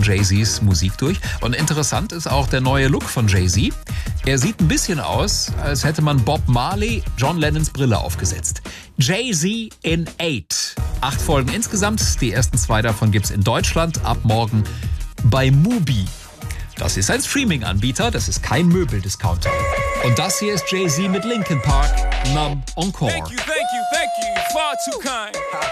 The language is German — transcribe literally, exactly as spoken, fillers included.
Jay-Z's Musik durch. Und interessant ist auch der neue Look von Jay-Z. Er sieht ein bisschen aus, als hätte man Bob Marley John Lennons Brille aufgesetzt. Jay-Z in Eight. Acht Folgen insgesamt. Die ersten zwei davon gibt's in Deutschland ab morgen bei Mubi. Das ist ein Streaming-Anbieter, das ist kein Möbeldiscounter. Und das hier ist Jay-Z mit Linkin Park, Numb Encore. Thank you, thank you, thank you. Far too kind.